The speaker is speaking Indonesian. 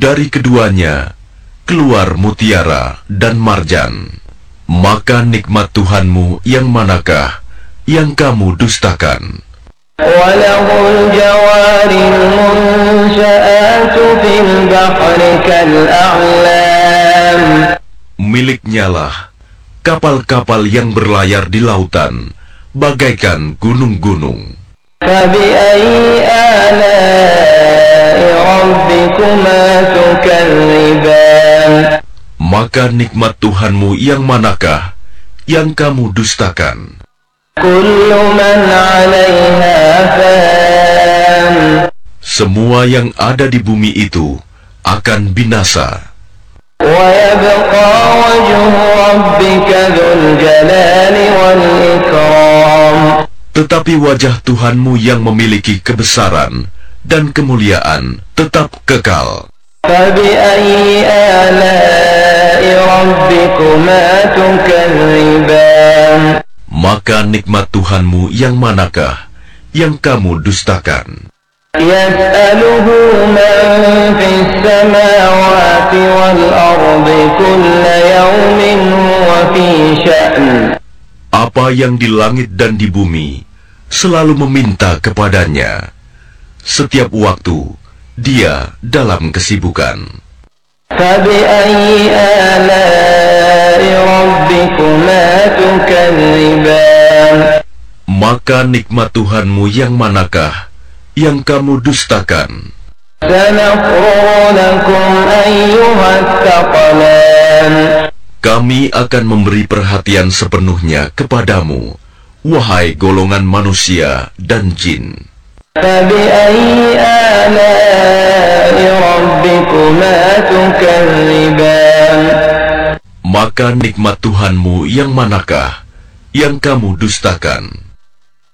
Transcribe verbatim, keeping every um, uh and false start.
Dari keduanya keluar mutiara dan marjan. Maka nikmat Tuhanmu yang manakah yang kamu dustakan? وَلَهُ الْجَوَارِ الْمُنْشَآتُ فِي الْبَحْرِ كَالْأَعْلَامِ. Miliknya lah kapal-kapal yang berlayar di lautan bagaikan gunung-gunung. فَبِأَيِّ آلَاءِ رَبِّكُمَا تُكَذِّبَانِ. Maka nikmat Tuhanmu yang manakah yang kamu dustakan? كُلُّ مَنْ عَلَيْهَا فَانٍ. Semua yang ada di bumi itu akan binasa. وَيَبْقَى وَجْهُ رَبِّكَ ذُو الْجَلَالِ وَالْإِكْرَامِ. Tetapi wajah Tuhanmu yang memiliki kebesaran dan kemuliaan tetap kekal. فَبِأَيِّ آلَاءِ رَبِّكُمَا تُكَذِّبَانِ. Maka nikmat Tuhanmu yang manakah yang kamu dustakan? يَسْأَلُهُ مَنْ فِي السَّمَاوَاتِ وَالْأَرْضِ كُلَّ يَوْمٍ هُوَ فِي شَأْنٍ. Apa yang di langit dan di bumi selalu meminta kepadanya. Setiap waktu dia dalam kesibukan. فَبِأَيِّ آلَاءِ رَبِّكُمَا تُكَذِّبَانِ. Maka nikmat Tuhanmu yang manakah yang kamu dustakan? سَنَفْرُغُ لَكُمْ أَيُّهَ الثَّقَلَانِ. Kami akan memberi perhatian sepenuhnya kepadamu, wahai golongan manusia dan jin. فَبِأَيِّ آلَاءِ رَبِّكُمَا تُكَذِّبَانِ. Maka nikmat Tuhanmu yang manakah yang kamu dustakan?